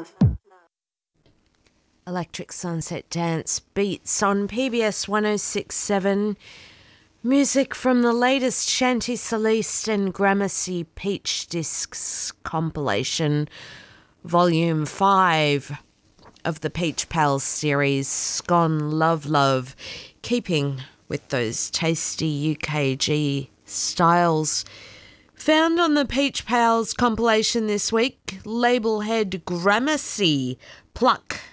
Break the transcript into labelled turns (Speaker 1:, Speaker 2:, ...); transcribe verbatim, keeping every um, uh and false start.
Speaker 1: Electric Sunset Dance Beats on P B S one oh six point seven. Music from the latest Shanty Celeste and Gramercy Peach Discs compilation, Volume five of the Peach Pals series, Scone Love Love, keeping with those tasty U K G styles. Found on the Peach Pals compilation this week, label head Gramercy, Pluck